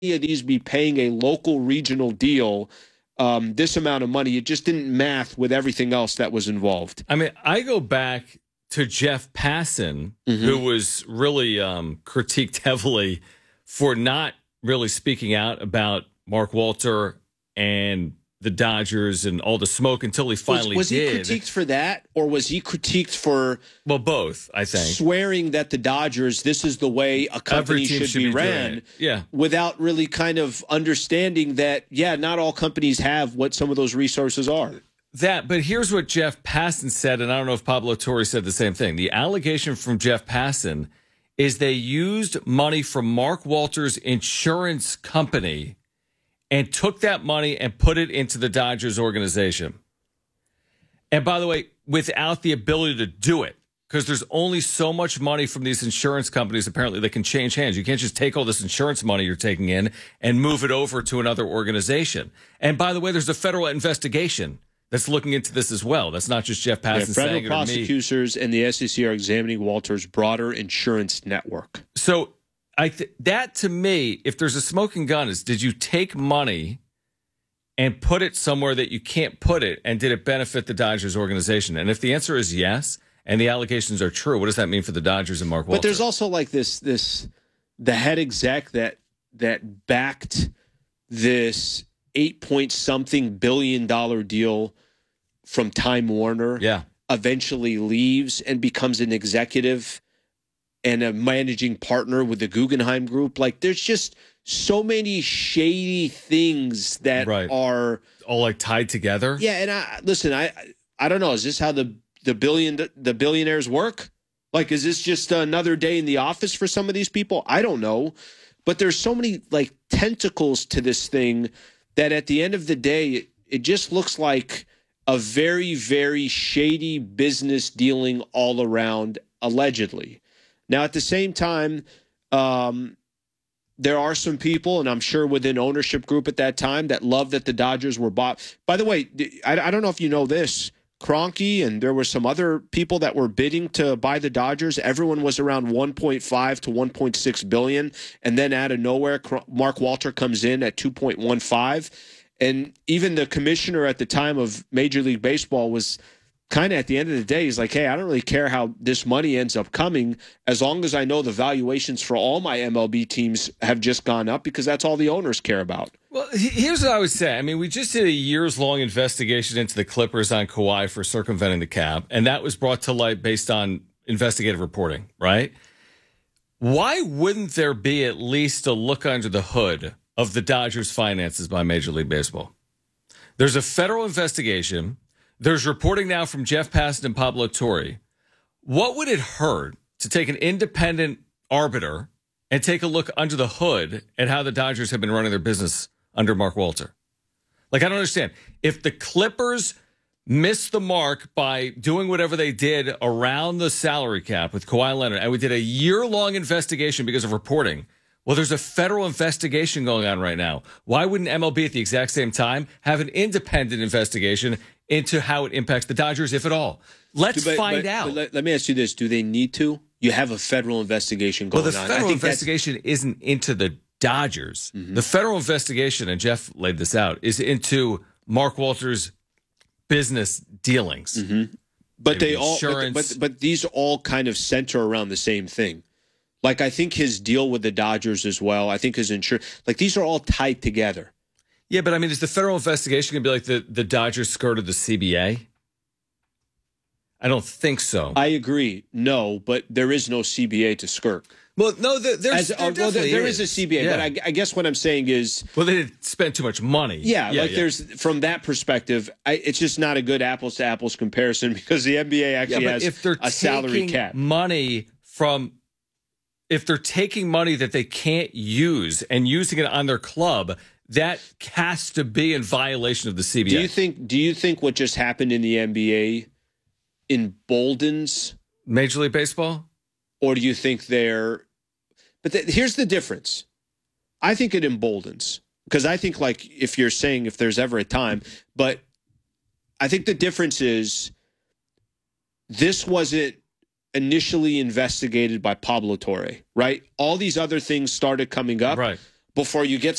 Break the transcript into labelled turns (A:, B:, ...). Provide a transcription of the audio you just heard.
A: of these be paying a local regional deal this amount of money? It just didn't math with everything else that was involved.
B: I mean, I go back to Jeff Passan, who was really critiqued heavily for not really speaking out about Mark Walter and the Dodgers and all the smoke until he finally
A: was
B: did.
A: Was he critiqued for that, or was he critiqued for
B: both, I think,
A: swearing that the Dodgers, this is the way a company should be ran, without really kind of understanding that, not all companies have what some of those resources are.
B: But here's what Jeff Passan said, and I don't know if Pablo Torre said the same thing. The allegation from Jeff Passan is they used money from Mark Walter's insurance company and took that money and put it into the Dodgers organization. And by the way, without the ability to do it, because there's only so much money from these insurance companies, apparently, that can change hands. You can't just take all this insurance money you're taking in and move it over to another organization. And by the way, there's a federal investigation that's looking into this as well. That's not just Jeff Passan saying it to me.
A: Federal prosecutors and the SEC are examining Walter's broader insurance network.
B: So that, to me, if there's a smoking gun, is did you take money and put it somewhere that you can't put it, and did it benefit the Dodgers organization? And if the answer is yes, and the allegations are true, what does that mean for the Dodgers and Mark Walter?
A: But there's also like the head exec that backed this $8-point-something billion deal from Time Warner, eventually leaves and becomes an executive and a managing partner with the Guggenheim Group. Like, there's just so many shady things that are
B: all like tied together.
A: Yeah, and I don't know. Is this how the billionaires work? Like, is this just another day in the office for some of these people? I don't know, but there's so many like tentacles to this thing that at the end of the day, it just looks like a very, very shady business dealing all around, allegedly. Now, at the same time, there are some people, and I'm sure within ownership group at that time, that love that the Dodgers were bought. By the way, I don't know if you know this, Kroenke, and there were some other people that were bidding to buy the Dodgers. Everyone was around 1.5 to 1.6 billion, and then out of nowhere, Mark Walter comes in at 2.15. And even the commissioner at the time of Major League Baseball was kind of, at the end of the day, he's like, hey, I don't really care how this money ends up coming as long as I know the valuations for all my MLB teams have just gone up, because that's all the owners care about.
B: Well, here's what I would say. I mean, we just did a years-long investigation into the Clippers on Kawhi for circumventing the cap, and that was brought to light based on investigative reporting, right? Why wouldn't there be at least a look under the hood of the Dodgers' finances by Major League Baseball? There's a federal investigation. There's reporting now from Jeff Passan and Pablo Torre. What would it hurt to take an independent arbiter and take a look under the hood at how the Dodgers have been running their business under Mark Walter? Like, I don't understand. If the Clippers missed the mark by doing whatever they did around the salary cap with Kawhi Leonard, and we did a year-long investigation because of reporting, well, there's a federal investigation going on right now. Why wouldn't MLB at the exact same time have an independent investigation into how it impacts the Dodgers, if at all? Let's find out.
A: Let me ask you this. Do they need to? You have a federal investigation going on.
B: Well, the federal investigation isn't into the Dodgers. Mm-hmm. The federal investigation, and Jeff laid this out, is into Mark Walter's business dealings.
A: Mm-hmm. But they all, but these all kind of center around the same thing. Like, I think his deal with the Dodgers as well, I think his insurance, like, these are all tied together.
B: Yeah, but I mean, is the federal investigation going to be like the Dodgers skirted the CBA? I don't think so.
A: I agree. No, but there is no CBA to skirt.
B: Well, no, there is a
A: CBA, but I guess what I'm saying is...
B: Well, they didn't spend too much money.
A: There's, from that perspective, it's just not a good apples-to-apples comparison, because the NBA actually has a salary cap.
B: If they're taking money that they can't use and using it on their club, that has to be in violation of the CBA.
A: Do you think what just happened in the NBA emboldens
B: Major League Baseball?
A: Or do you think here's the difference. I think it emboldens, because I think, like, if you're saying if there's ever a time, but I think the difference is this wasn't initially investigated by Pablo Torre, right? All these other things started coming up before you get